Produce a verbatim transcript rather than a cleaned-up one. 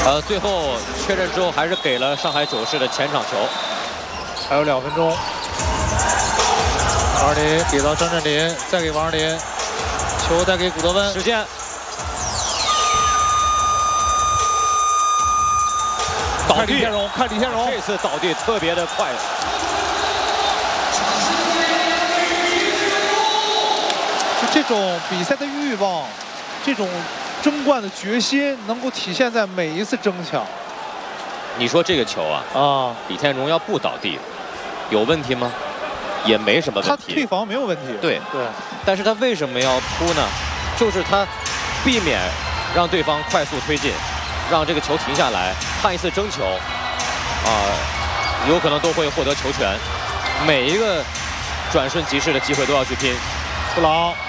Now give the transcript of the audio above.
呃，最后确认之后还是给了上海九世的前场球。 还有两分钟，王林给到张镇麟，再给王林，球再给古德温。 时间。 看李天荣，看李天荣， 这次倒地特别的快。 就这种比赛的欲望，这种争冠的决心，能够体现在每一次争抢。 你说这个球啊，啊，李天荣要不倒地，有问题吗？也没什么问题。 他退防没有问题。 对对。 但是他为什么要扑呢？就是他避免让对方快速推进。 让这个球停下来，看一次争球，啊、呃，有可能都会获得球权。每一个转瞬即逝的机会都要去拼。 布朗